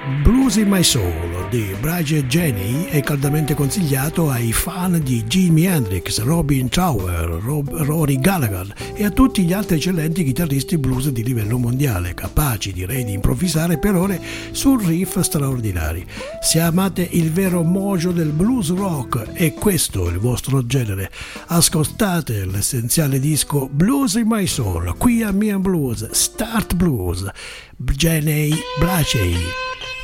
Blues in My Soul di Brigid Jenny è caldamente consigliato ai fan di Jimi Hendrix, Robin Trower, Rory Gallagher e a tutti gli altri eccellenti chitarristi blues di livello mondiale, capaci direi di improvvisare per ore su riff straordinari. Se amate il vero mojo del blues rock e questo è il vostro genere, ascoltate l'essenziale disco Blues in My Soul, qui a Mian Blues, Start Blues, Jenny Blacey.